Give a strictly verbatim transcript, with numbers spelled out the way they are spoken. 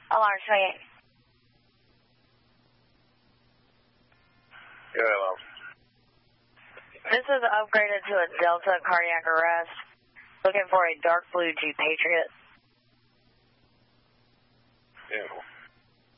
Alarm swinging. Yeah, hello. This is upgraded to a Delta cardiac arrest. Looking for a dark blue Jeep Patriot. Yeah.